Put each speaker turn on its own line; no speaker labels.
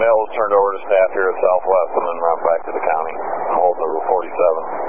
mail was turned over to staff here at Southwest and then route back to the county. I'm holding over 47.